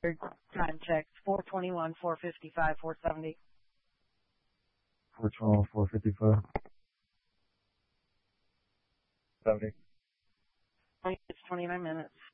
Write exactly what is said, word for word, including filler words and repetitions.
Time check, four twenty-one, four fifty-five, four seventy. four twenty-one, four fifty-five. seventy. It's twenty-nine minutes.